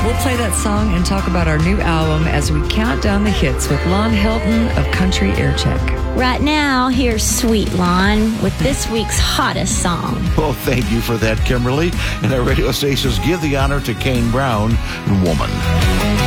We'll play that song and talk about our new album as we count down the hits with Lon Helton of Country Air Check. Right now, here's Sweet Lon with this week's hottest song. Well, thank you for that, Kimberly. And our radio stations give the honor to Kane Brown and Woman.